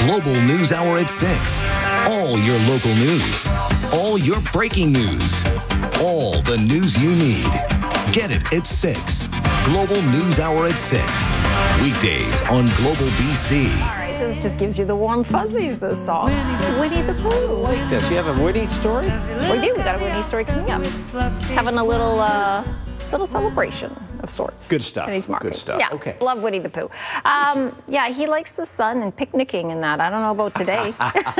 Global News Hour at 6. All your local news. All your breaking news. All the news you need. Get it at 6. Global News Hour at 6. Weekdays on Global BC. All right, this just gives you the warm fuzzies, this song. Winnie the Pooh. I like this. You have a Winnie story? We do. We got a Winnie story coming up. Having a little celebration of sorts. Good stuff. And he's marketing. Good stuff. Yeah, Okay. love Winnie the Pooh. Yeah, he likes the sun and picnicking and that. I don't know about today.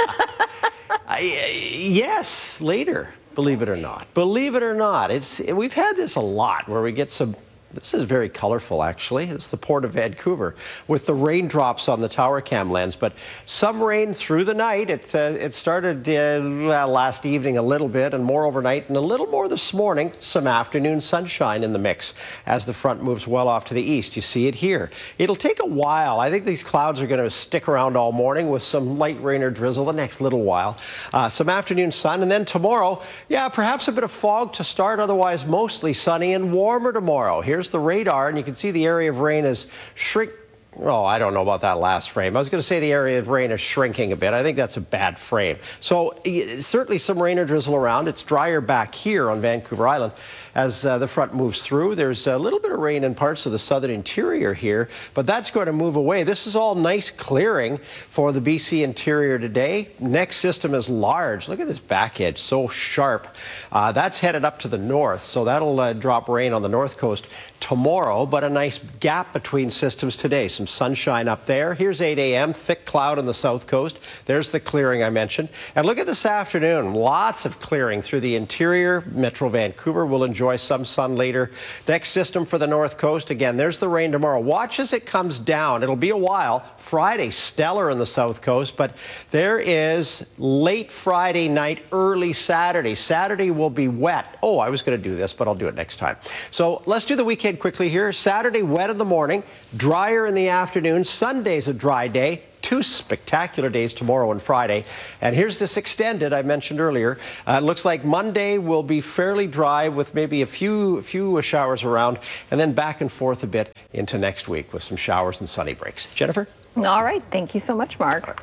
Yes, later. Believe it or not. Believe it or not. We've had this a lot where we get some. This is very colorful, actually. It's the Port of Vancouver with the raindrops on the tower cam lens. But some rain through the night. It started last evening a little bit and more overnight and a little more this morning. Some afternoon sunshine in the mix as the front moves well off to the east. You see it here. It'll take a while. I think these clouds are going to stick around all morning with some light rain or drizzle the next little while. Some afternoon sun. And then tomorrow, yeah, perhaps a bit of fog to start. Otherwise, mostly sunny and warmer tomorrow. Here's the radar, and you can see the area of rain is Oh, I don't know about that last frame. I was going to say the area of rain is shrinking a bit. I think that's a bad frame. So certainly some rain or drizzle around. It's drier back here on Vancouver Island as the front moves through. There's a little bit of rain in parts of the southern interior here, but that's going to move away. This is all nice clearing for the BC interior today. Next system is large. Look at this back edge, so sharp. That's headed up to the north, so that'll drop rain on the north coast tomorrow, but a nice gap between systems today. Some sunshine up there. Here's 8 a.m., thick cloud on the south coast. There's the clearing I mentioned. And look at this afternoon. Lots of clearing through the interior. Metro Vancouver will enjoy some sun later. Next system for the north coast. Again, there's the rain tomorrow. Watch as it comes down. It'll be a while. Friday, stellar in the south coast, but there is late Friday night, early Saturday. Saturday will be wet. Oh, I was going to do this, but I'll do it next time. So let's do the weekend quickly here. Saturday, wet in the morning, drier in the afternoon. Sunday's a dry day. 2 spectacular days tomorrow and Friday. And here's this extended I mentioned earlier. It looks like Monday will be fairly dry with maybe a few showers around, and then back and forth a bit into next week with some showers and sunny breaks. Jennifer? All right. Thank you so much, Mark.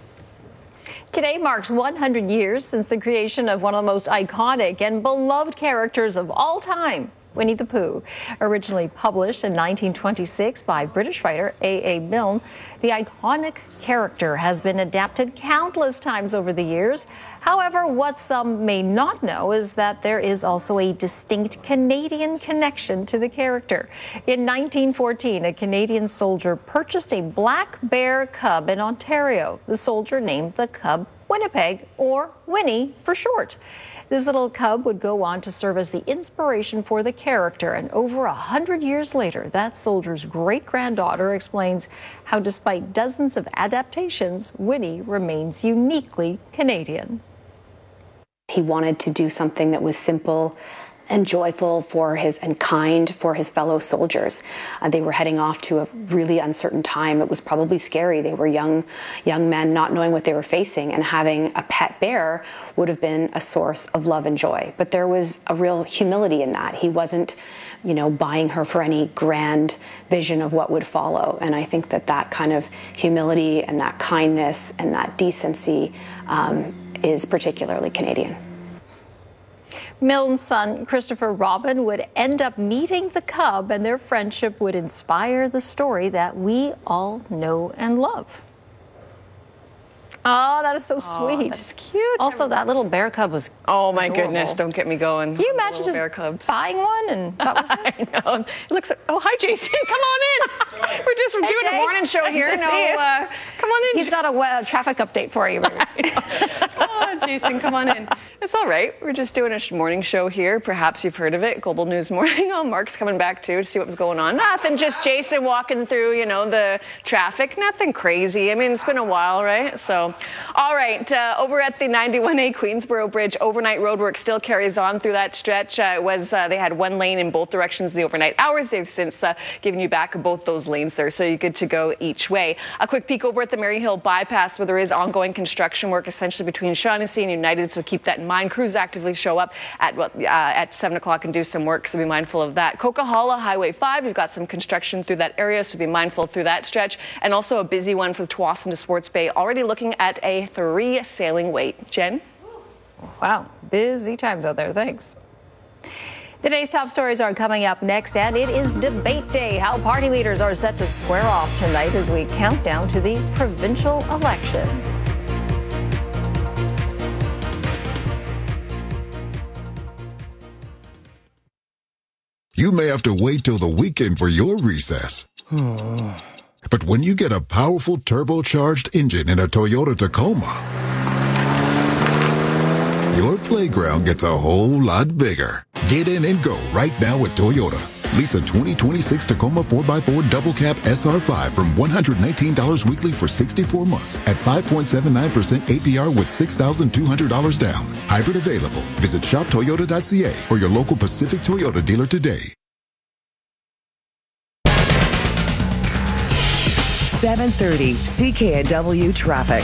Today marks 100 years since the creation of one of the most iconic and beloved characters of all time, Winnie the Pooh. Originally published in 1926 by British writer A.A. Milne, the iconic character has been adapted countless times over the years. However, what some may not know is that there is also a distinct Canadian connection to the character. In 1914, a Canadian soldier purchased a black bear cub in Ontario. The soldier named the cub Winnipeg, or Winnie for short. This little cub would go on to serve as the inspiration for the character, and over 100 years later, that soldier's great-granddaughter explains how despite dozens of adaptations, Winnie remains uniquely Canadian. He wanted to do something that was simple and joyful and kind for his fellow soldiers. They were heading off to a really uncertain time. It was probably scary. They were young men not knowing what they were facing, and having a pet bear would have been a source of love and joy. But there was a real humility in that. He wasn't, buying her for any grand vision of what would follow. And I think that kind of humility and that kindness and that decency is particularly Canadian. Milne's son, Christopher Robin, would end up meeting the cub, and their friendship would inspire the story that we all know and love. Oh, that is so sweet. That's cute. Also, that little bear cub was Oh my adorable. Goodness, don't get me going. Can you imagine just bear cubs. buying one and that was it? I know. It looks. Oh, hi, Jason. Come on in. We're just doing Jay. a morning show Nice here. to see you. Come on in. He's got a traffic update for you. Oh, Jason, come on in. It's all right. We're just doing a morning show here. Perhaps you've heard of it, Global News Morning. Oh, Mark's coming back too to see what was going on. Nothing, just Jason walking through, the traffic. Nothing crazy. I mean, it's been a while, right? So So, all right, over at the 91A Queensboro Bridge, overnight roadwork still carries on through that stretch. They had one lane in both directions in the overnight hours. They've since given you back both those lanes there, so you're good to go each way. A quick peek over at the Maryhill bypass, where there is ongoing construction work essentially between Shaughnessy and United, so keep that in mind. Crews actively show up at 7 o'clock and do some work, so be mindful of that. Coquihalla Highway 5, you've got some construction through that area, so be mindful through that stretch. And also a busy one from Tsawwassen to Swartz Bay, already looking at a 3 sailing wait. Jen? Wow, busy times out there. Thanks. Today's top stories are coming up next, and it is debate day. How party leaders are set to square off tonight as we count down to the provincial election. You may have to wait till the weekend for your recess. But when you get a powerful turbocharged engine in a Toyota Tacoma, your playground gets a whole lot bigger. Get in and go right now at Toyota. Lease a 2026 Tacoma 4x4 Double Cab SR5 from $119 weekly for 64 months at 5.79% APR with $6,200 down. Hybrid available. Visit shoptoyota.ca or your local Pacific Toyota dealer today. 7:30 CKNW traffic.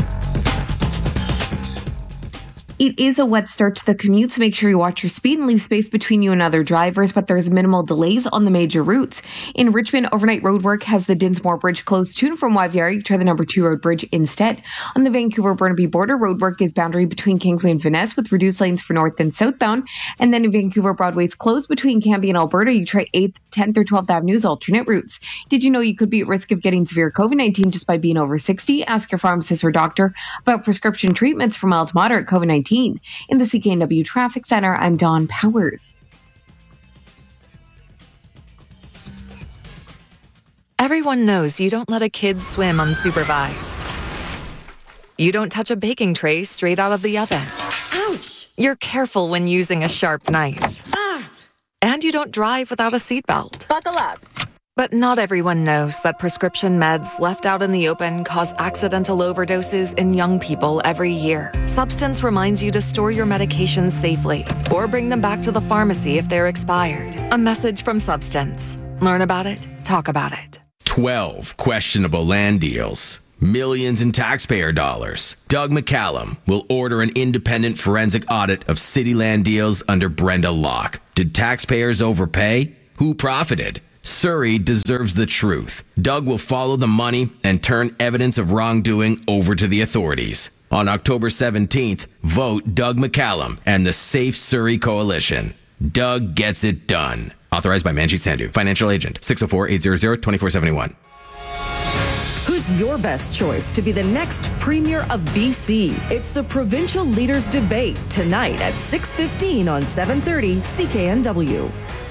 It is a wet start to the commute, so make sure you watch your speed and leave space between you and other drivers, but there's minimal delays on the major routes. In Richmond, overnight roadwork has the Dinsmore Bridge closed to and from YVR. You try the number 2 road bridge instead. On the Vancouver-Burnaby border, roadwork is boundary between Kingsway and Van Ness with reduced lanes for north and southbound. And then in Vancouver, Broadway is closed between Cambie and Alberta. You try 8th, 10th, or 12th Avenue's alternate routes. Did you know you could be at risk of getting severe COVID-19 just by being over 60? Ask your pharmacist or doctor about prescription treatments for mild to moderate COVID-19. In the CKNW Traffic Center, I'm Dawn Powers. Everyone knows you don't let a kid swim unsupervised. You don't touch a baking tray straight out of the oven. Ouch! You're careful when using a sharp knife. And you don't drive without a seatbelt. Buckle up. But not everyone knows that prescription meds left out in the open cause accidental overdoses in young people every year. Substance reminds you to store your medications safely or bring them back to the pharmacy if they're expired. A message from Substance. Learn about it, talk about it. 12 questionable land deals. Millions in taxpayer dollars. Doug McCallum will order an independent forensic audit of city land deals under Brenda Locke. Did taxpayers overpay? Who profited? Surrey deserves the truth. Doug will follow the money and turn evidence of wrongdoing over to the authorities. On October 17th, vote Doug McCallum and the Safe Surrey Coalition. Doug gets it done. Authorized by Manjit Sandhu, financial agent, 604-800-2471. Who's your best choice to be the next Premier of BC? It's the Provincial Leaders Debate tonight at 6:15 on 7:30 CKNW.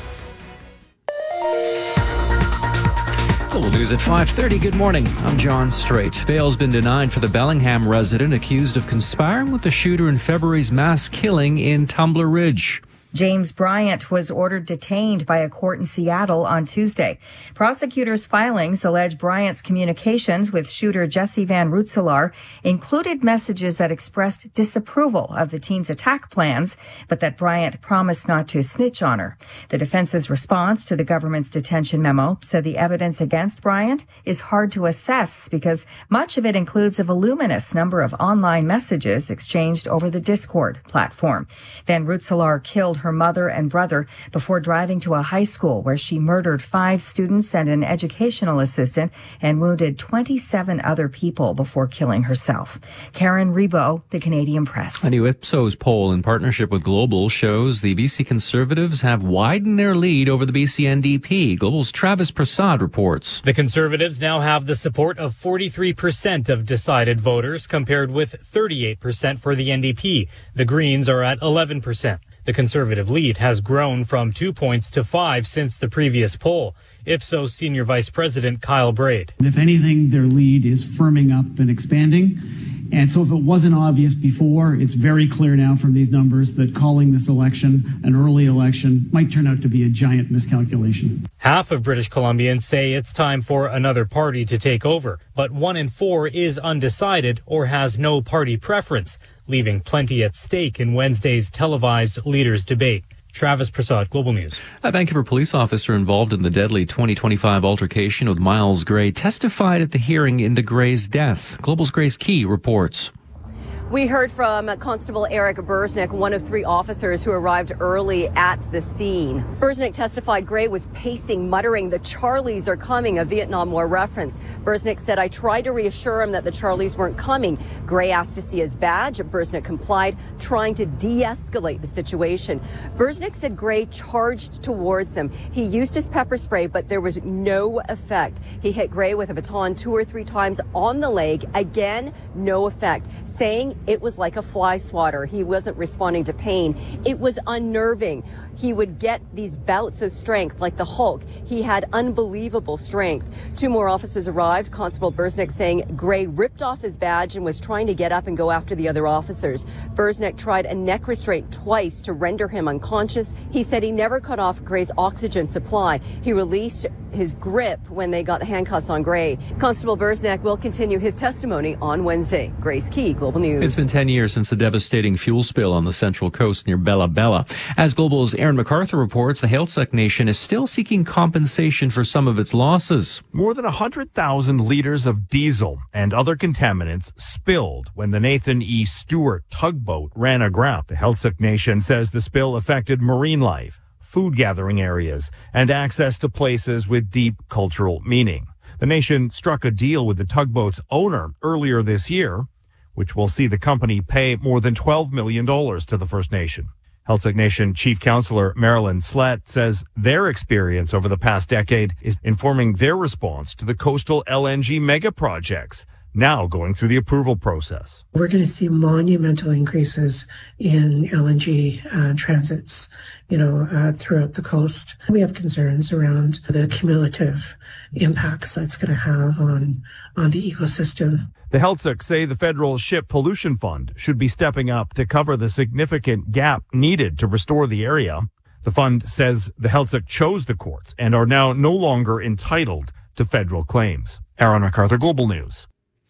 Global News at 5:30. Good morning. I'm John Strait. Bail's been denied for the Bellingham resident accused of conspiring with the shooter in February's mass killing in Tumbler Ridge. James Bryant was ordered detained by a court in Seattle on Tuesday. Prosecutors' filings allege Bryant's communications with shooter Jesse Van Rootselaar included messages that expressed disapproval of the teen's attack plans, but that Bryant promised not to snitch on her. The defense's response to the government's detention memo said the evidence against Bryant is hard to assess because much of it includes a voluminous number of online messages exchanged over the Discord platform. Van Rootselaar killed her mother and brother before driving to a high school where she murdered 5 students and an educational assistant and wounded 27 other people before killing herself. Karen Rebo, The Canadian Press. A new Ipsos poll in partnership with Global shows the BC Conservatives have widened their lead over the BC NDP. Global's Travis Prasad reports. The Conservatives now have the support of 43% of decided voters compared with 38% for the NDP. The Greens are at 11%. The Conservative lead has grown from 2 points to 5 since the previous poll. Ipsos Senior Vice President Kyle Braid. If anything, their lead is firming up and expanding. And so if it wasn't obvious before, it's very clear now from these numbers that calling this election an early election might turn out to be a giant miscalculation. Half of British Columbians say it's time for another party to take over, but 1 in 4 is undecided or has no party preference, leaving plenty at stake in Wednesday's televised leaders' debate. Travis Prasad, Global News. A Vancouver police officer involved in the deadly 2025 altercation with Miles Gray testified at the hearing into Gray's death. Global's Grace Key reports. We heard from Constable Eric Burznick, one of 3 officers who arrived early at the scene. Burznick testified Gray was pacing, muttering, "The Charlies are coming," a Vietnam War reference. Burznick said, "I tried to reassure him that the Charlies weren't coming." Gray asked to see his badge. Burznick complied, trying to de-escalate the situation. Burznick said Gray charged towards him. He used his pepper spray, but there was no effect. He hit Gray with a baton 2 or 3 times on the leg. Again, no effect, saying it was like a fly swatter. He wasn't responding to pain. It was unnerving. He would get these bouts of strength like the Hulk. He had unbelievable strength. 2 more officers arrived. Constable Burznick saying Gray ripped off his badge and was trying to get up and go after the other officers. Burznick tried a neck restraint twice to render him unconscious. He said he never cut off Gray's oxygen supply. He released his grip when they got the handcuffs on Gray. Constable Burznick will continue his testimony on Wednesday. Grace Key, Global News. It's been 10 years since the devastating fuel spill on the Central Coast near Bella Bella. As Global's Aaron MacArthur reports, the Heiltsuk Nation is still seeking compensation for some of its losses. More than 100,000 liters of diesel and other contaminants spilled when the Nathan E. Stewart tugboat ran aground. The Heiltsuk Nation says the spill affected marine life, food gathering areas, and access to places with deep cultural meaning. The nation struck a deal with the tugboat's owner earlier this year, which will see the company pay more than $12 million to the First Nation. Heiltsuk Nation Chief Councillor Marilyn Slett says their experience over the past decade is informing their response to the coastal LNG mega projects, now going through the approval process. We're going to see monumental increases in LNG transits, throughout the coast. We have concerns around the cumulative impacts that's going to have on the ecosystem. The Heiltsuk say the Federal Ship Pollution Fund should be stepping up to cover the significant gap needed to restore the area. The fund says the Heiltsuk chose the courts and are now no longer entitled to federal claims. Aaron MacArthur, Global News.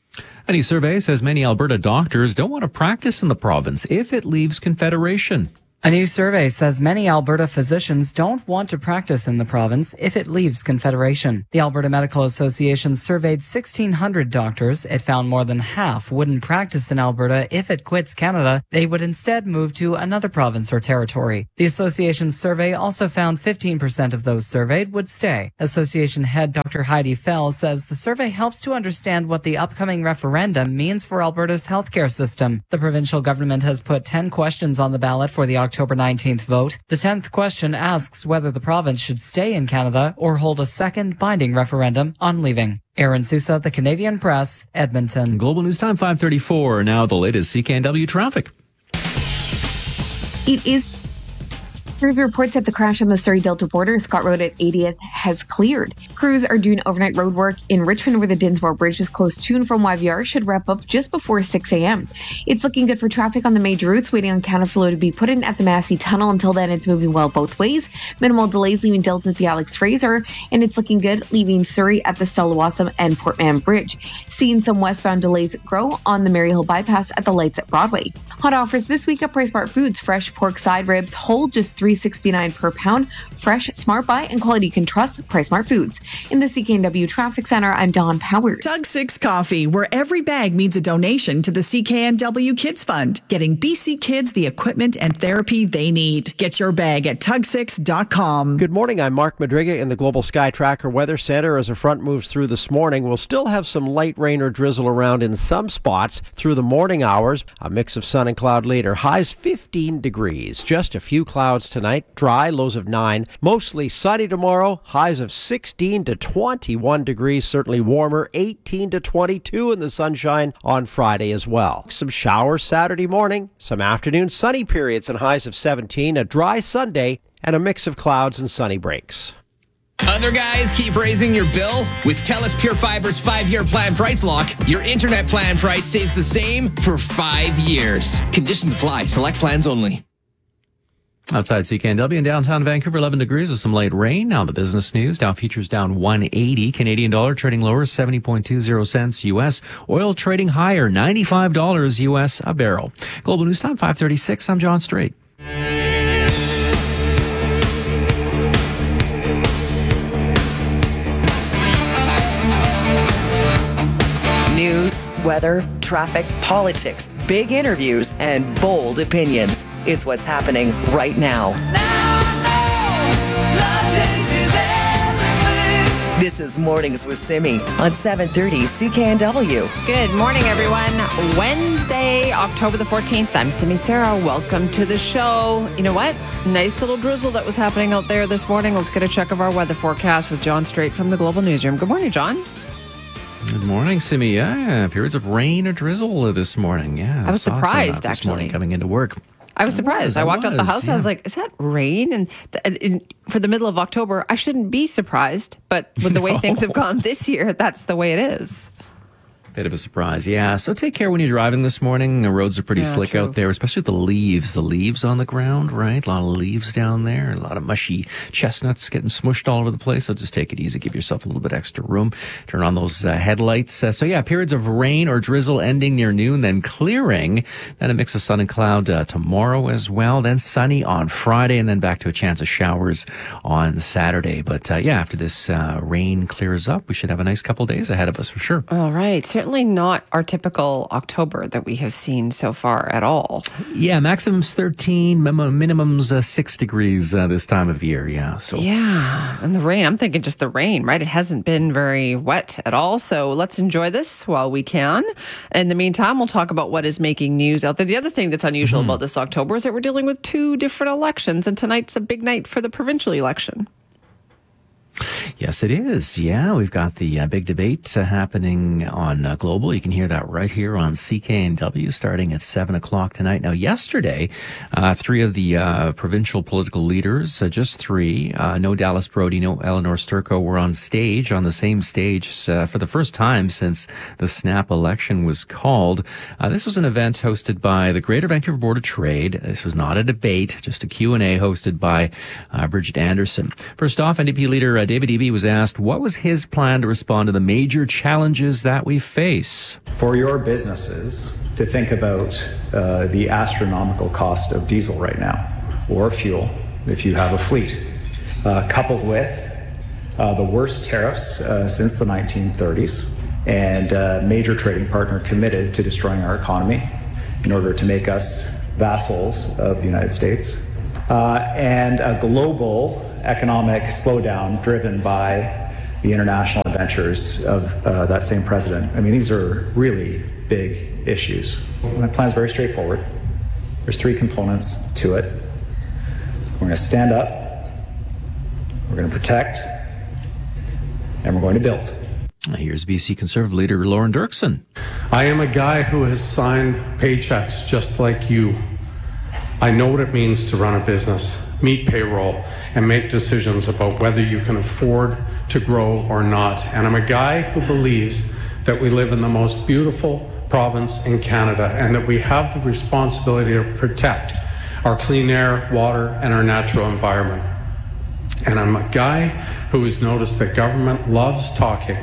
A new survey says many Alberta doctors don't want to practice in the province if it leaves Confederation. A new survey says many Alberta physicians don't want to practice in the province if it leaves Confederation. The Alberta Medical Association surveyed 1,600 doctors. It found more than half wouldn't practice in Alberta if it quits Canada. They would instead move to another province or territory. The association's survey also found 15% of those surveyed would stay. Association head Dr. Heidi Fell says the survey helps to understand what the upcoming referendum means for Alberta's healthcare system. The provincial government has put 10 questions on the ballot for the October 19th vote. The 10th question asks whether the province should stay in Canada or hold a second binding referendum on leaving. Aaron Sousa, The Canadian Press, Edmonton. Global News Time 5:34. Now the latest CKNW traffic. It is. Crews reports that the crash on the Surrey Delta border, Scott Road at 80th, has cleared. Crews are doing overnight road work in Richmond where the Dinsmore Bridge is closed to and from YVR should wrap up just before 6 a.m. It's looking good for traffic on the major routes, waiting on counterflow to be put in at the Massey Tunnel. Until then, it's moving well both ways. Minimal delays leaving Delta at the Alex Fraser, and it's looking good leaving Surrey at the Stallawasam and Port Mann Bridge. Seeing some westbound delays grow on the Maryhill bypass at the lights at Broadway. Hot offers this week at PriceSmart Foods. Fresh pork side ribs whole just $3.69 per pound. Fresh, smart buy, and quality you can trust. PriceSmart Foods. In the CKNW Traffic Center, I'm Dawn Powers. Tug 6 Coffee, where every bag means a donation to the CKNW Kids Fund, getting BC kids the equipment and therapy they need. Get your bag at tug6.com. Good morning, I'm Mark Madriga in the Global Sky Tracker Weather Center. As a front moves through this morning, we'll still have some light rain or drizzle around in some spots through the morning hours. A mix of sun and cloud later. Highs 15 degrees. Just a few clouds tonight. Dry, lows of 9. Mostly sunny tomorrow. Highs of 16 to 21 degrees. Certainly warmer. 18 to 22 in the sunshine on Friday as well. Some showers Saturday morning. Some afternoon sunny periods and highs of 17. A dry Sunday and a mix of clouds and sunny breaks. Other guys keep raising your bill? With TELUS Pure Fiber's 5-year plan price lock, your internet plan price stays the same for 5 years. Conditions apply. Select plans only. Outside CKNW in downtown Vancouver, 11 degrees with some light rain. Now the business news. Dow futures down 180. Canadian dollar trading lower, 70.20 cents U.S. Oil trading higher, $95 U.S. a barrel. Global News Time, 5:36. I'm John Strait. News, weather, traffic, politics, big interviews, and bold opinions. It's what's happening right now. This is Mornings with Simi on 730 CKNW. Good morning, everyone. Wednesday, October the 14th. I'm Simi Sarah. Welcome to the show. You know what? Nice little drizzle that was happening out there this morning. Let's get a check of our weather forecast with John Strait from the Global Newsroom. Good morning, John. Good morning, Simi. Yeah, periods of rain or drizzle this morning. Yeah, I was surprised, this morning coming into work. I was surprised. I walked out the house. Yeah. I was like, is that rain? And for the middle of October, I shouldn't be surprised. But with the way things have gone this year, that's the way it is. Bit of a surprise, yeah. So take care when you're driving this morning. The roads are pretty slick out there, especially with the leaves. The leaves on the ground, right? A lot of leaves down there. A lot of mushy chestnuts getting smushed all over the place. So just take it easy. Give yourself a little bit extra room. Turn on those headlights. So yeah, periods of rain or drizzle ending near noon, then clearing. Then a mix of sun and cloud tomorrow as well. Then sunny on Friday, and then back to a chance of showers on Saturday. But yeah, after this rain clears up, we should have a nice couple days ahead of us for sure. All right. Certainly not our typical October that we have seen so far at all. Yeah, maximums 13, minimums 6 degrees this time of year. Yeah. So yeah, and the rain. I'm thinking just the rain, right? It hasn't been very wet at all. So let's enjoy this while we can. In the meantime, we'll talk about what is making news out there. The other thing that's unusual about this October is that we're dealing with 2 different elections, and tonight's a big night for the provincial election. Yes, it is. Yeah, we've got the big debate happening on Global. You can hear that right here on CKNW starting at 7 o'clock tonight. Now, yesterday, 3 of the provincial political leaders, just 3, no Dallas Brody, no Eleanor Sturko, were on stage, on the same stage for the first time since the snap election was called. This was an event hosted by the Greater Vancouver Board of Trade. This was not a debate, just a Q&A hosted by Bridget Anderson. First off, NDP leader David Eby was asked what was his plan to respond to the major challenges that we face. For your businesses to think about the astronomical cost of diesel right now, or fuel if you have a fleet, coupled with the worst tariffs since the 1930s, and a major trading partner committed to destroying our economy in order to make us vassals of the United States, and a global economic slowdown driven by the international adventures of that same president. I mean, these are really big issues. My plan is very straightforward. There's 3 components to it. We're going to stand up, we're going to protect, and we're going to build. Here's BC Conservative leader Lauren Dirksen. I am a guy who has signed paychecks just like you. I know what it means to run a business, meet payroll, and make decisions about whether you can afford to grow or not. And I'm a guy who believes that we live in the most beautiful province in Canada and that we have the responsibility to protect our clean air, water, and our natural environment. And I'm a guy who has noticed that government loves talking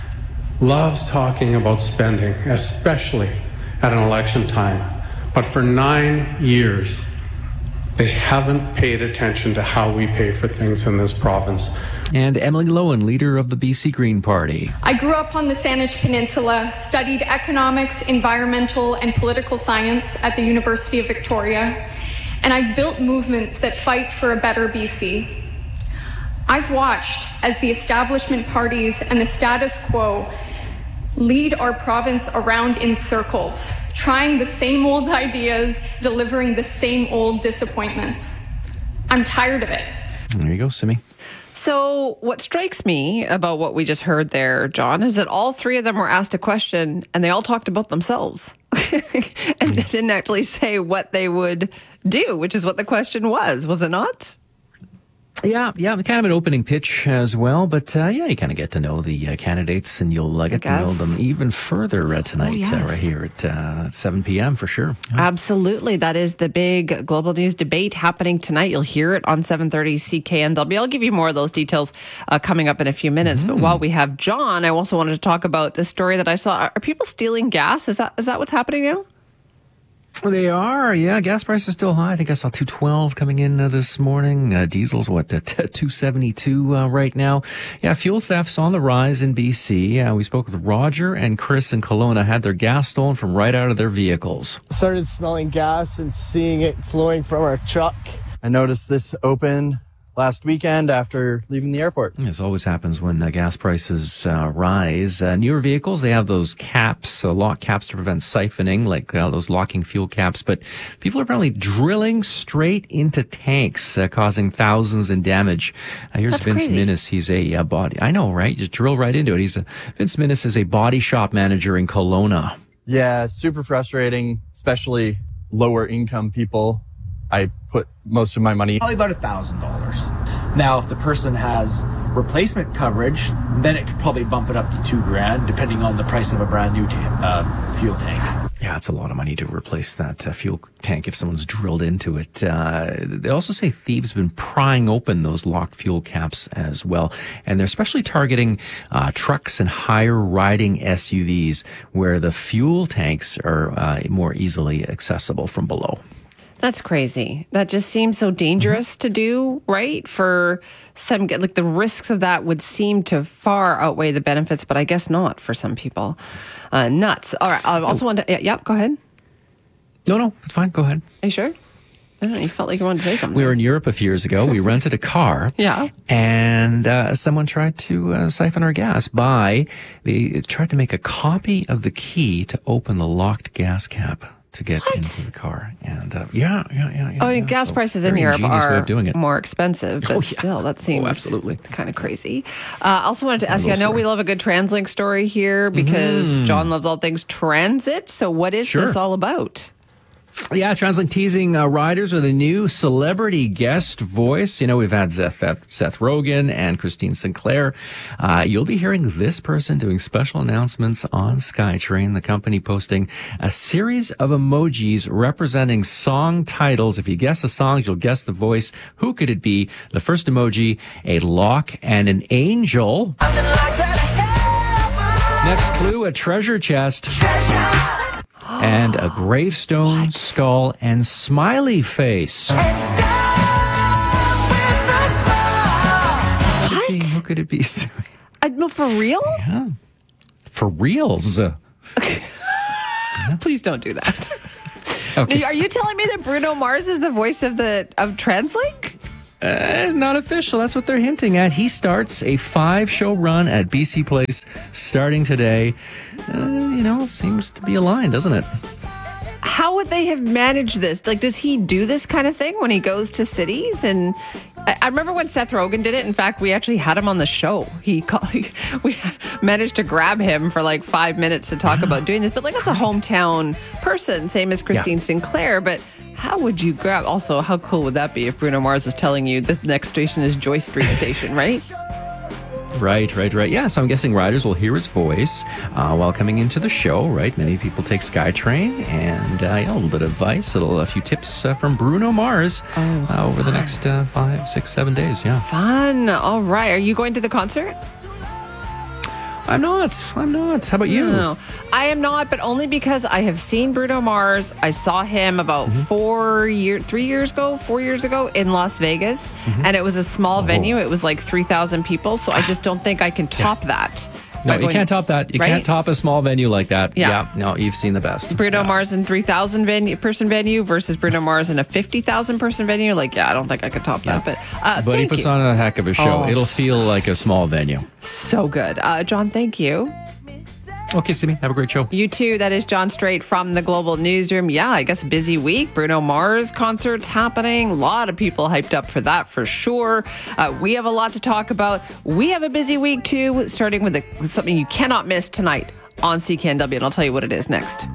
about spending, especially at an election time. But for 9 years, they haven't paid attention to how we pay for things in this province. And Emily Lowen, leader of the BC Green Party. I grew up on the Saanich Peninsula, studied economics, environmental, and political science at the University of Victoria, and I've built movements that fight for a better BC. I've watched as the establishment parties and the status quo lead our province around in circles, trying the same old ideas, delivering the same old disappointments. I'm tired of it. There you go, Simi. So what strikes me about what we just heard there, John, is that all 3 of them were asked a question and they all talked about themselves. And they didn't actually say what they would do, which is what the question was it not? Yeah, kind of an opening pitch as well. But you kind of get to know the candidates, and you'll get to know them even further tonight, right here at 7 p.m. for sure. Absolutely. That is the big global news debate happening tonight. You'll hear it on 7:30 CKNW. I'll give you more of those details coming up in a few minutes. But while we have John, I also wanted to talk about the story that I saw. Are people stealing gas? Is that what's happening now? They are, yeah. Gas prices still high. I think I saw $2.12 coming in this morning. Diesel's $2.72 right now. Yeah, fuel thefts on the rise in BC. We spoke with Roger and Chris in Kelowna. Had their gas stolen from right out of their vehicles. Started smelling gas and seeing it flowing from our truck. I noticed this open last weekend after leaving the airport. This always happens when gas prices rise. Newer vehicles, they have those caps, lock caps to prevent siphoning, like those locking fuel caps. But people are apparently drilling straight into tanks, causing thousands in damage. Here's That's Vince crazy. Minnis. He's a body. I know, right? Just drill right into it. Vince Minnis is a body shop manager in Kelowna. Yeah, super frustrating, especially lower income people. I put most of my money. Probably about $1,000. Now, if the person has replacement coverage, then it could probably bump it up to $2,000, depending on the price of a brand new fuel tank. Yeah, it's a lot of money to replace that fuel tank if someone's drilled into it. They also say thieves have been prying open those locked fuel caps as well. And they're especially targeting trucks and higher riding SUVs where the fuel tanks are more easily accessible from below. That's crazy. That just seems so dangerous to do, right? For some, like the risks of that would seem to far outweigh the benefits, but I guess not for some people. Nuts. All right. I also want to, go ahead. No, it's fine. Go ahead. Are you sure? I don't know. You felt like you wanted to say something. We were in Europe a few years ago. We rented a car. Yeah. And someone tried to siphon our gas they tried to make a copy of the key to open the locked gas cap to get into the car. And gas prices in Europe are more expensive, but still, that seems absolutely kind of crazy. Also wanted to ask you, I know we love a good TransLink story here because John loves all things transit. So what is this all about? Yeah, TransLink teasing riders with a new celebrity guest voice. You know, we've had Seth Rogen and Christine Sinclair. You'll be hearing this person doing special announcements on SkyTrain, the company posting a series of emojis representing song titles. If you guess the songs, you'll guess the voice. Who could it be? The first emoji, a lock and an angel. Next clue, a treasure chest. And a gravestone, skull, and smiley face. What? Who could it be? For real? Yeah. For reals. Please don't do that. Okay, Are you telling me that Bruno Mars is the voice of TransLink? Not official. That's what they're hinting at. He starts a 5-show run at BC Place starting today. Seems to be aligned, doesn't it? How would they have managed this? Like, does he do this kind of thing when he goes to cities? And I remember when Seth Rogen did it. In fact, we actually had him on the show. We managed to grab him for like 5 minutes to talk about doing this. But like, that's a hometown person, same as Christine Sinclair. But how would you grab? Also, how cool would that be if Bruno Mars was telling you the next station is Joyce Street Station, right? Right. Yeah, so I'm guessing riders will hear his voice while coming into the show, right? Many people take SkyTrain and a little bit of advice, a few tips from Bruno Mars over the next 5, 6, 7 days, yeah. Fun. All right. Are you going to the concert? I'm not. How about you? No, I am not, but only because I have seen Bruno Mars. I saw him about 4 years ago in Las Vegas, and it was a small venue. It was like 3,000 people, so I just don't think I can top that. No, you can't top that. You can't top a small venue like that. Yeah. No, you've seen the best. Bruno Mars in 3,000 person venue versus Bruno Mars in a 50,000 person venue. Like, I don't think I could top that. But he puts on a heck of a show. It'll feel like a small venue. So good. John, thank you. Okay, Simi, have a great show. You too. That is John Straight from the Global Newsroom. Yeah, I guess busy week. Bruno Mars concerts happening. A lot of people hyped up for that for sure. We have a lot to talk about. We have a busy week too, starting with something you cannot miss tonight on CKNW, and I'll tell you what it is next.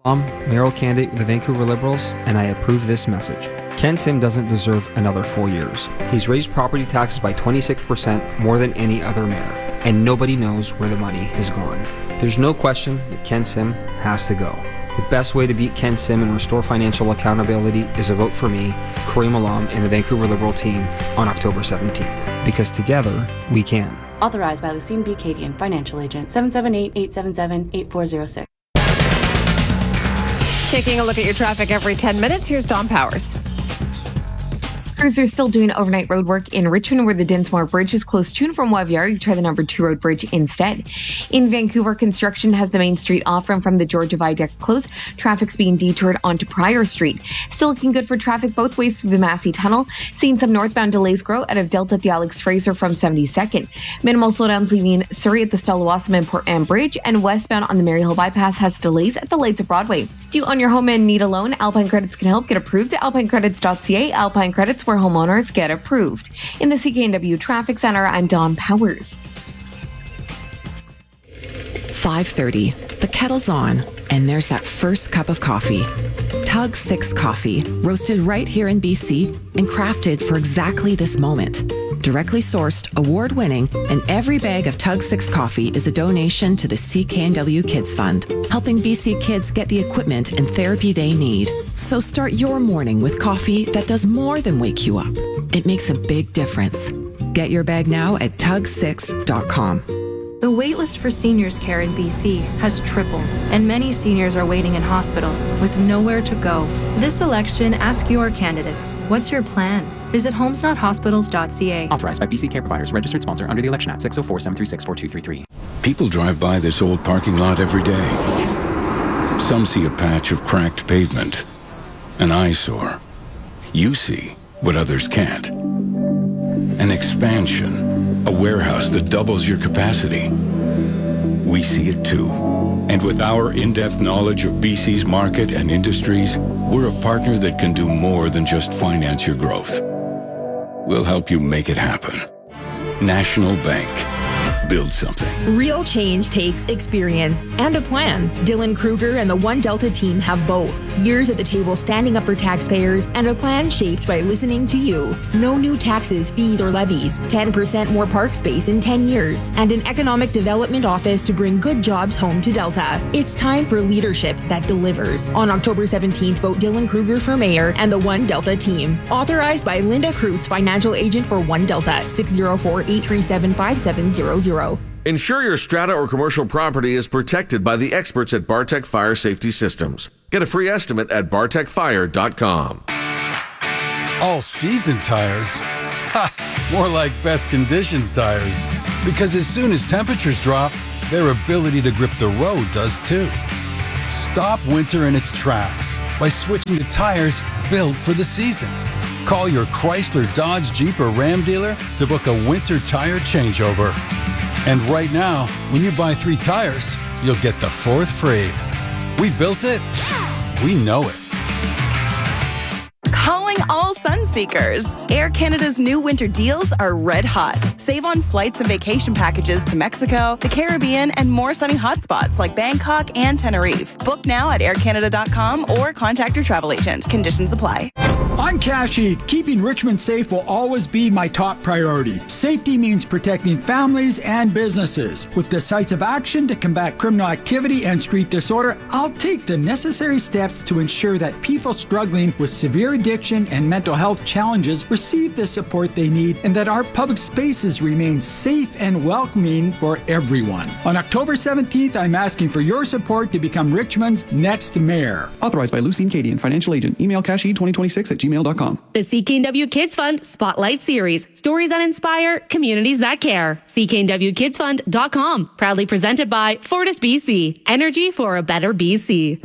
I'm mayoral candidate with the Vancouver Liberals, and I approve this message. Ken Sim doesn't deserve another 4 years. He's raised property taxes by 26% more than any other mayor, and nobody knows where the money has gone. There's no question that Ken Sim has to go. The best way to beat Ken Sim and restore financial accountability is a vote for me, Kareem Alam, and the Vancouver Liberal team on October 17th. Because together, we can. Authorized by Lucine B. Cadian, Financial Agent, 778-877-8406. Taking a look at your traffic every 10 minutes, here's Dawn Powers. Crews are still doing overnight road work in Richmond where the Dinsmore Bridge is closed to and from Waviar. You try the number 2 road bridge instead. In Vancouver, construction has the main street off from the Georgia Viaduct closed. Traffic's being detoured onto Pryor Street. Still looking good for traffic both ways through the Massey Tunnel. Seeing some northbound delays grow out of Delta at the Alex Fraser from 72nd. Minimal slowdowns leaving Surrey at the Stella Wasserman and Port Anne Bridge, and westbound on the Maryhill Bypass has delays at the lights of Broadway. Do you own your home and need a loan? Alpine Credits can help. Get approved at alpinecredits.ca. Alpine Credits, where homeowners get approved. In the CKNW Traffic Center, I'm Dawn Powers. 5:30. The kettle's on, and there's that first cup of coffee. Tug 6 coffee, roasted right here in BC and crafted for exactly this moment. Directly sourced, award-winning, and every bag of Tug 6 coffee is a donation to the CKNW Kids Fund, helping BC kids get the equipment and therapy they need. So start your morning with coffee that does more than wake you up. It makes a big difference. Get your bag now at tug6.com. The waitlist for seniors care in BC has tripled, and many seniors are waiting in hospitals with nowhere to go. This election, ask your candidates, what's your plan? Visit homesnothospitals.ca. Authorized by BC Care Providers, registered sponsor under the Election Act, 604-736-4233. People drive by this old parking lot every day. Some see a patch of cracked pavement, an eyesore. You see what others can't. An expansion, a warehouse that doubles your capacity. We see it too. And with our in-depth knowledge of BC's market and industries, we're a partner that can do more than just finance your growth. We'll help you make it happen. National Bank. Build something. Real change takes experience and a plan. Dylan Kruger and the One Delta team have both. Years at the table standing up for taxpayers and a plan shaped by listening to you. No new taxes, fees, or levies. 10% more park space in 10 years. And an economic development office to bring good jobs home to Delta. It's time for leadership that delivers. On October 17th, vote Dylan Kruger for mayor and the One Delta team. Authorized by Linda Kreutz, financial agent for One Delta, 604-837-5700. Ensure your strata or commercial property is protected by the experts at Bartech Fire Safety Systems. Get a free estimate at bartechfire.com. All-season tires? Ha! More like best conditions tires. Because as soon as temperatures drop, their ability to grip the road does too. Stop winter in its tracks by switching to tires built for the season. Call your Chrysler, Dodge, Jeep, or Ram dealer to book a winter tire changeover. And right now, when you buy 3 tires, you'll get the 4th free. We built it. We know it. Calling all Sunseekers. Air Canada's new winter deals are red hot. Save on flights and vacation packages to Mexico, the Caribbean, and more sunny hotspots like Bangkok and Tenerife. Book now at aircanada.com or contact your travel agent. Conditions apply. I'm Cash Heat. Keeping Richmond safe will always be my top priority. Safety means protecting families and businesses. With decisive action to combat criminal activity and street disorder, I'll take the necessary steps to ensure that people struggling with severe addiction and mental health challenges receive the support they need and that our public spaces remain safe and welcoming for everyone. On October 17th, I'm asking for your support to become Richmond's next mayor. Authorized by Lucine Cadian, financial agent. Email cashheat2026@gmail.com. The CKNW Kids Fund Spotlight Series. Stories that inspire, communities that care. CKNWKidsFund.com. Proudly presented by Fortis BC. Energy for a better BC.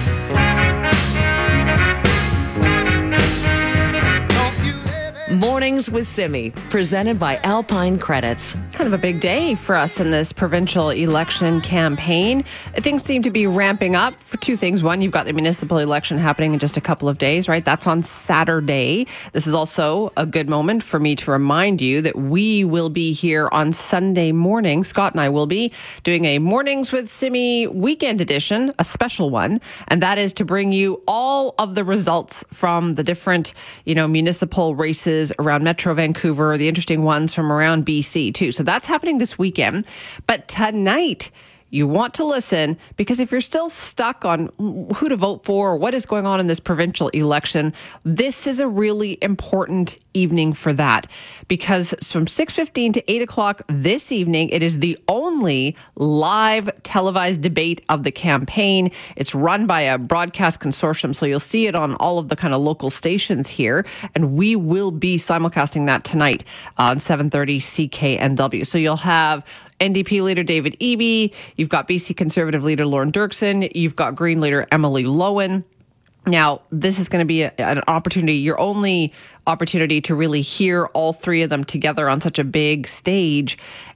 Mornings Mornings with Simi, presented by Alpine Credits. Kind of a big day for us in this provincial election campaign. Things seem to be ramping up for two things. One, you've got the municipal election happening in just a couple of days, right? That's on Saturday. This is also a good moment for me to remind you that we will be here on Sunday morning. Scott and I will be doing a Mornings with Simi weekend edition, a special one, and that is to bring you all of the results from the different, municipal races around Metro Vancouver, the interesting ones from around BC too. So that's happening this weekend. But tonight, you want to listen, because if you're still stuck on who to vote for or what is going on in this provincial election, this is a really important evening for that. Because from 6:15 to 8 o'clock this evening, it is the only live televised debate of the campaign. It's run by a broadcast consortium, so you'll see it on all of the kind of local stations here. And we will be simulcasting that tonight on 7:30 CKNW. So you'll have NDP leader David Eby, you've got BC Conservative leader Lauren Dirksen, you've got Green leader Emily Lowen. Now, this is going to be an opportunity, your only opportunity to really hear all three of them together on such a big stage,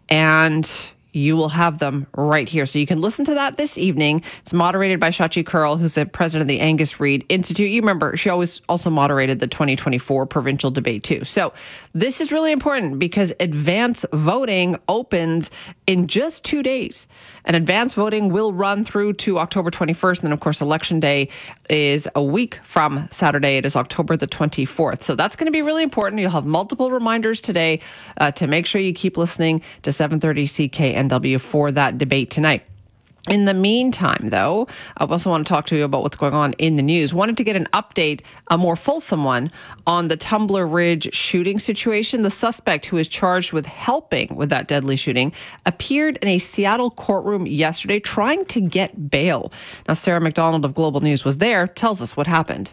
and you will have them right here. So you can listen to that this evening. It's moderated by Shachi Kurl, who's the president of the Angus Reid Institute. You remember, she always also moderated the 2024 provincial debate too. So this is really important because advance voting opens in just 2 days. And advance voting will run through to October 21st. And then, of course, Election Day is a week from Saturday. It is October the 24th. So that's going to be really important. You'll have multiple reminders today to make sure you keep listening to 7:30 CKNW for that debate tonight. In the meantime, though, I also want to talk to you about what's going on in the news. Wanted to get an update, a more fulsome one, on the Tumbler Ridge shooting situation. The suspect, who is charged with helping with that deadly shooting, appeared in a Seattle courtroom yesterday trying to get bail. Now, Sarah McDonald of Global News was there, tells us what happened.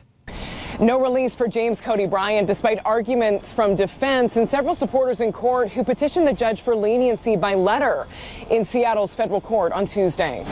No release for James Cody Bryant, despite arguments from defense and several supporters in court who petitioned the judge for leniency by letter in Seattle's federal court on Tuesday.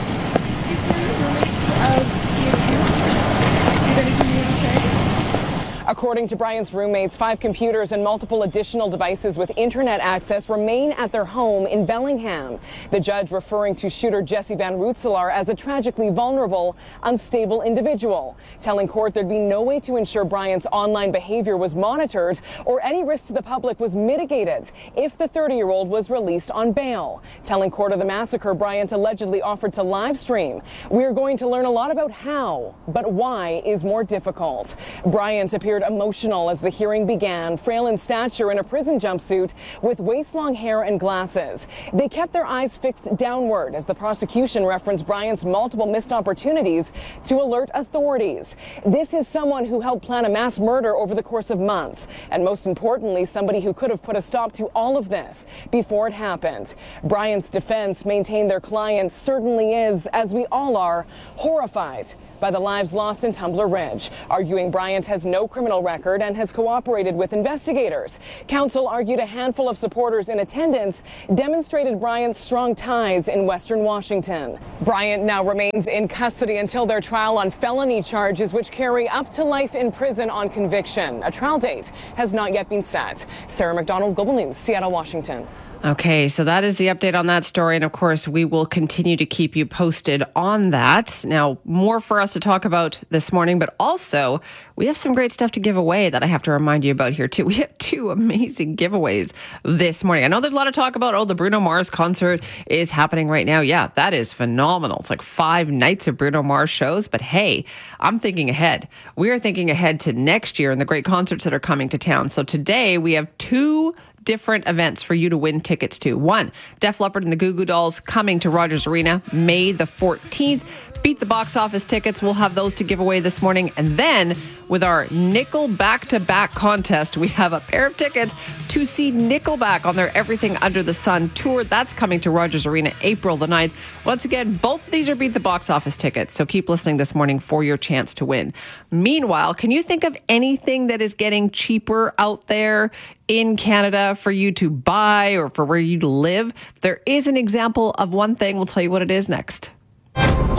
According to Bryant's roommates, 5 computers and multiple additional devices with internet access remain at their home in Bellingham. The judge referring to shooter Jesse Van Rootselaar as a tragically vulnerable, unstable individual, telling court there'd be no way to ensure Bryant's online behavior was monitored or any risk to the public was mitigated if the 30-year-old was released on bail. Telling court of the massacre Bryant allegedly offered to live stream. We're going to learn a lot about how, but why is more difficult. Bryant appeared emotional as the hearing began, frail in stature in a prison jumpsuit with waist-long hair and glasses. They kept their eyes fixed downward as the prosecution referenced Bryant's multiple missed opportunities to alert authorities. This is someone who helped plan a mass murder over the course of months, and most importantly, somebody who could have put a stop to all of this before it happened. Bryant's defense maintained their client certainly is, as we all are, horrified by the lives lost in Tumbler Ridge, arguing Bryant has no criminal record and has cooperated with investigators. Counsel argued a handful of supporters in attendance demonstrated Bryant's strong ties in Western Washington. Bryant now remains in custody until their trial on felony charges, which carry up to life in prison on conviction. A trial date has not yet been set. Sarah McDonald, Global News, Seattle, Washington. Okay, so that is the update on that story. And of course, we will continue to keep you posted on that. Now, more for us to talk about this morning, but also we have some great stuff to give away that I have to remind you about here too. We have 2 amazing giveaways this morning. I know there's a lot of talk about, the Bruno Mars concert is happening right now. Yeah, that is phenomenal. It's like 5 nights of Bruno Mars shows. But hey, I'm thinking ahead. We are thinking ahead to next year and the great concerts that are coming to town. So today we have 2 different events for you to win tickets to. 1, Def Leppard and the Goo Goo Dolls coming to Rogers Arena May the 14th. Beat the Box Office tickets. We'll have those to give away this morning. And then with our Nickel back-to-back contest, we have a pair of tickets to see Nickelback on their Everything Under the Sun tour. That's coming to Rogers Arena April the 9th. Once again, both of these are Beat the Box Office tickets. So keep listening this morning for your chance to win. Meanwhile, can you think of anything that is getting cheaper out there in Canada for you to buy or for where you live? There is an example of one thing. We'll tell you what it is next.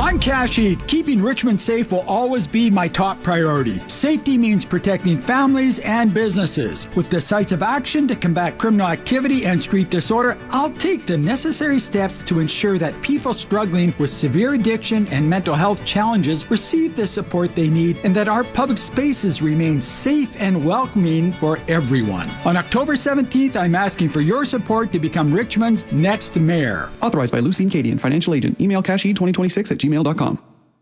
I'm Cash Heat. Keeping Richmond safe will always be my top priority. Safety means protecting families and businesses. With decisive action to combat criminal activity and street disorder, I'll take the necessary steps to ensure that people struggling with severe addiction and mental health challenges receive the support they need and that our public spaces remain safe and welcoming for everyone. On October 17th, I'm asking for your support to become Richmond's next mayor. Authorized by Lucine Cadian, financial agent. Email cashe2026@gmail.com.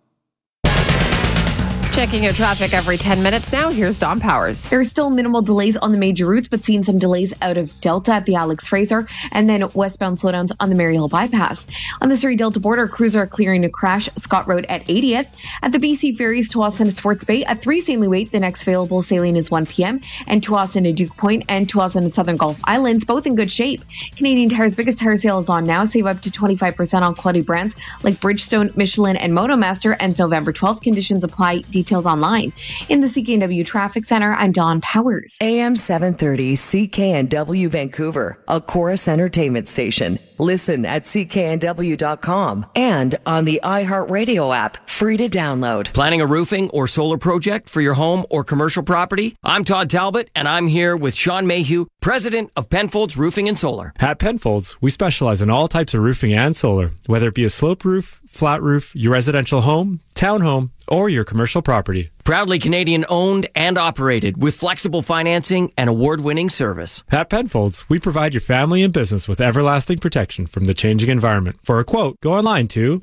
Checking your traffic every 10 minutes now. Here's Dawn Powers. There are still minimal delays on the major routes, but seeing some delays out of Delta at the Alex Fraser and then westbound slowdowns on the Maryhill bypass. On the Surrey Delta border, crews are clearing a crash Scott Road at 80th. At the BC Ferries to Austin to Sports Bay at 3 St. Louis, the next available sailing is 1 p.m. and to Austin to Duke Point and to Austin to Southern Gulf Islands, both in good shape. Canadian Tire's biggest tire sale is on now. Save up to 25% on quality brands like Bridgestone, Michelin, and MotoMaster. Ends November 12th. Conditions apply. Details online. In the CKNW Traffic Center, I'm Dawn Powers. AM 730 CKNW Vancouver, a Chorus Entertainment station. Listen at cknw.com and on the iHeartRadio app, free to download. Planning a roofing or solar project for your home or commercial property? I'm Todd Talbot, and I'm here with Sean Mayhew, president of Penfolds Roofing and Solar. At Penfolds, we specialize in all types of roofing and solar, whether it be a slope roof, flat roof, your residential home, townhome, or your commercial property. Proudly Canadian owned and operated with flexible financing and award-winning service. At Penfolds, we provide your family and business with everlasting protection from the changing environment. For a quote, go online to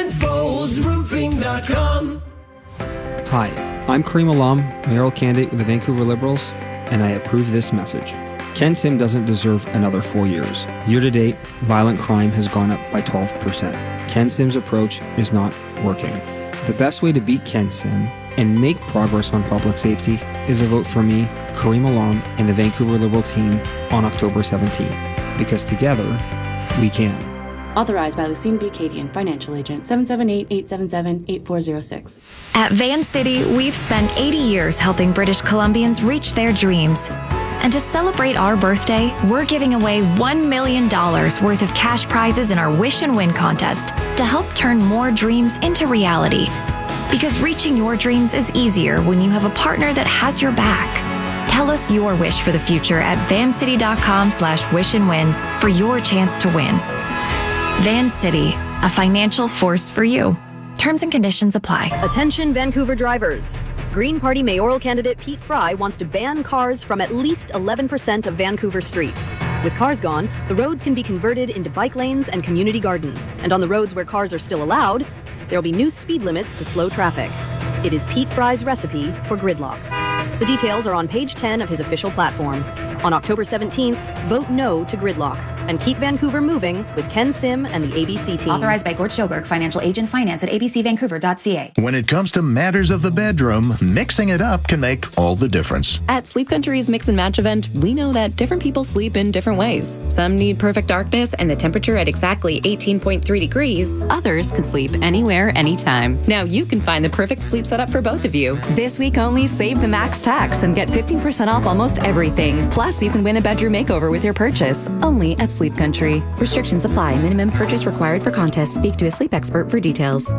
PenfoldsRoofing.com. Hi, I'm Kareem Alam, mayoral candidate with the Vancouver Liberals, and I approve this message. Ken Sim doesn't deserve another 4 years. Year to date, violent crime has gone up by 12%. Ken Sim's approach is not working. The best way to beat Ken Sim and make progress on public safety is a vote for me, Kareem Alam, and the Vancouver Liberal team on October 17th. Because together, we can. Authorized by Lucine B. Cadian, financial agent, 778-877-8406. At Van City, we've spent 80 years helping British Columbians reach their dreams. And to celebrate our birthday, we're giving away $1 million worth of cash prizes in our Wish and Win contest to help turn more dreams into reality. Because reaching your dreams is easier when you have a partner that has your back. Tell us your wish for the future at vancity.com/wish-and-win for your chance to win. Van City, a financial force for you. Terms and conditions apply. Attention Vancouver drivers. Green Party mayoral candidate Pete Fry wants to ban cars from at least 11% of Vancouver streets. With cars gone, the roads can be converted into bike lanes and community gardens. And on the roads where cars are still allowed, there'll be new speed limits to slow traffic. It is Pete Fry's recipe for gridlock. The details are on page 10 of his official platform. On October 17th, vote no to gridlock and keep Vancouver moving with Ken Sim and the ABC team. Authorized by Gord Schoberg, financial agent, finance at abcvancouver.ca. When it comes to matters of the bedroom, mixing it up can make all the difference. At Sleep Country's Mix and Match event, we know that different people sleep in different ways. Some need perfect darkness and the temperature at exactly 18.3 degrees. Others can sleep anywhere, anytime. Now you can find the perfect sleep setup for both of you. This week only, save the max tax and get 15% off almost everything. Plus, you can win a bedroom makeover with your purchase. Only at Sleep Country. Restrictions apply. Minimum purchase required for contest. Speak to a sleep expert for details.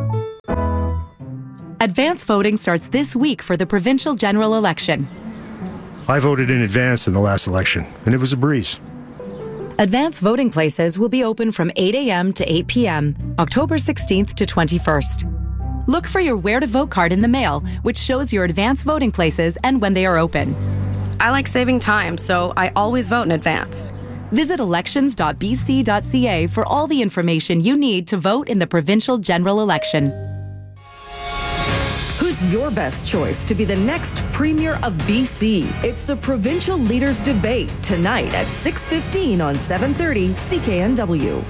Advance voting starts this week for the provincial general election. I voted in advance in the last election, and it was a breeze. Advance voting places will be open from 8 a.m. to 8 p.m., October 16th to 21st. Look for your Where to Vote card in the mail, which shows your advance voting places and when they are open. I like saving time, so I always vote in advance. Visit elections.bc.ca for all the information you need to vote in the provincial general election. Who's your best choice to be the next Premier of BC? It's the Provincial Leaders Debate tonight at 6:15 on 730 CKNW.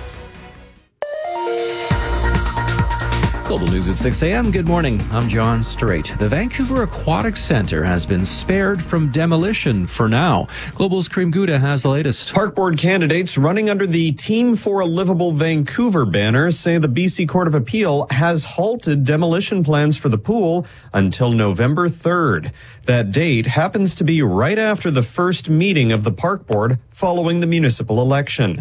Global News at 6 a.m. Good morning. I'm John Strait. The Vancouver Aquatic Centre has been spared from demolition for now. Global's Kareem Gouda has the latest. Park Board candidates running under the Team for a Livable Vancouver banner say the BC Court of Appeal has halted demolition plans for the pool until November 3rd. That date happens to be right after the first meeting of the Park Board following the municipal election.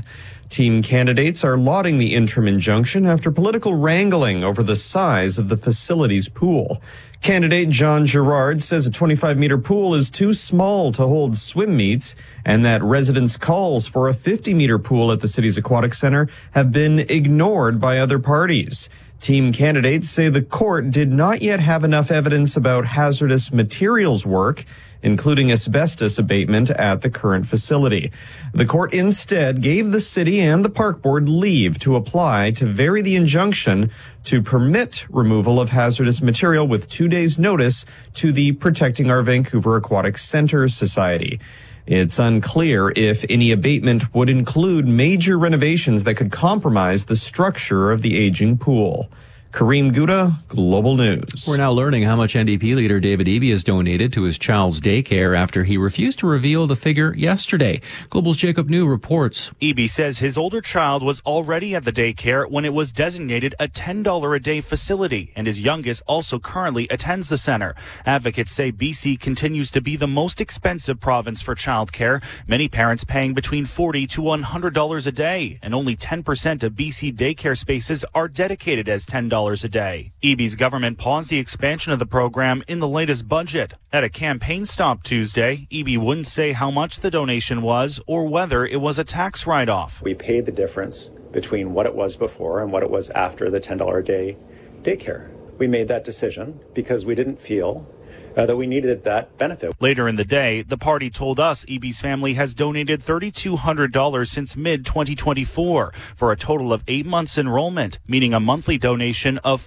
Team candidates are lauding the interim injunction after political wrangling over the size of the facility's pool. Candidate John Gerard says a 25-meter pool is too small to hold swim meets and that residents' calls for a 50-meter pool at the city's aquatic center have been ignored by other parties. Team candidates say the court did not yet have enough evidence about hazardous materials work, including asbestos abatement at the current facility. The court instead gave the city and the park board leave to apply to vary the injunction to permit removal of hazardous material with 2 days' notice to the Protecting Our Vancouver Aquatic Center Society. It's unclear if any abatement would include major renovations that could compromise the structure of the aging pool. Kareem Gouda, Global News. We're now learning how much NDP leader David Eby has donated to his child's daycare after he refused to reveal the figure yesterday. Global's Jacob New reports. Eby says his older child was already at the daycare when it was designated a $10 a day facility, and his youngest also currently attends the center. Advocates say BC continues to be the most expensive province for childcare, many parents paying between $40 to $100 a day, and only 10% of BC daycare spaces are dedicated as $10 a day. Eby's government paused the expansion of the program in the latest budget. At a campaign stop Tuesday, Eby wouldn't say how much the donation was or whether it was a tax write-off. We paid the difference between what it was before and what it was after the $10 a day daycare. We made that decision because we didn't feel that we needed that benefit. Later in the day, the party told us Eby's family has donated $3,200 since mid-2024 for a total of 8 months enrollment, meaning a monthly donation of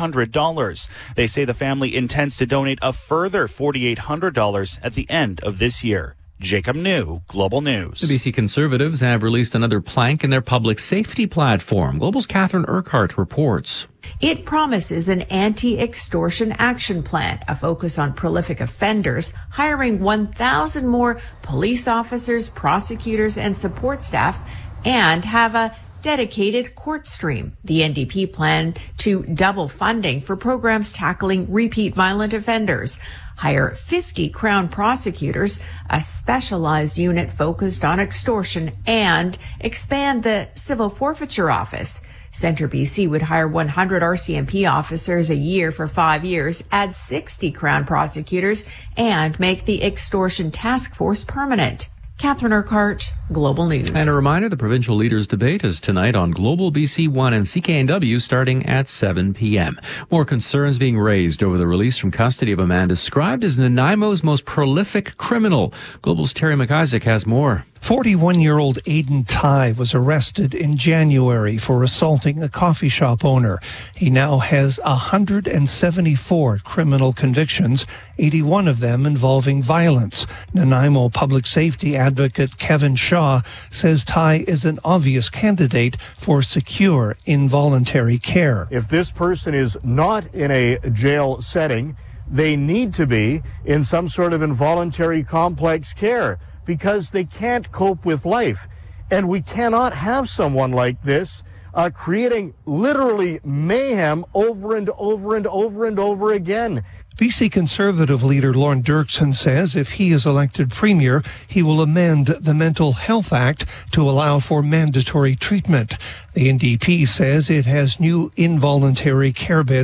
$400. They say the family intends to donate a further $4,800 at the end of this year. Jacob New, Global News. The BC Conservatives have released another plank in their public safety platform. Global's Catherine Urquhart reports. It promises an anti-extortion action plan, a focus on prolific offenders, hiring 1,000 more police officers, prosecutors, and support staff, and have a dedicated court stream. The NDP plan to double funding for programs tackling repeat violent offenders, hire 50 Crown prosecutors, a specialized unit focused on extortion, and expand the civil forfeiture office. Centre BC would hire 100 RCMP officers a year for 5 years, add 60 Crown prosecutors, and make the extortion task force permanent. Catherine Urquhart, Global News. And a reminder, the provincial leaders debate is tonight on Global BC One and CKNW starting at 7 p.m. More concerns being raised over the release from custody of a man described as Nanaimo's most prolific criminal. Global's Terry McIsaac has more. 41-year-old Aidan Tai was arrested in January for assaulting a coffee shop owner. He now has 174 criminal convictions, 81 of them involving violence. Nanaimo public safety advocate Kevin Shaw says Tai is an obvious candidate for secure involuntary care. If this person is not in a jail setting, they need to be in some sort of involuntary complex care, because they can't cope with life. And we cannot have someone like this creating literally mayhem over and over and over and over again. BC Conservative leader Lorne Dirksen says if he is elected premier, he will amend the Mental Health Act to allow for mandatory treatment. The NDP says it has new involuntary care beds